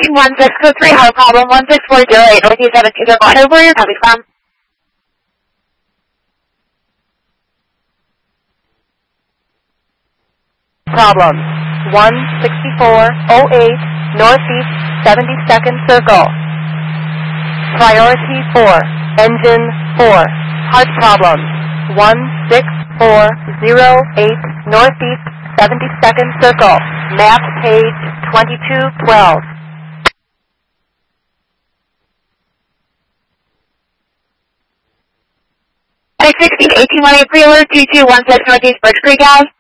1623, have a problem, 16408, Northeast 72, go ahead, where you're coming from. Problem, 16408, Northeast 72nd Circle. Priority 4, Engine 4, heart problem, 16408, Northeast 72nd Circle, map page 2212. Hey, 1618, 183, alert, 2216 Northeast Birch Creek Ave.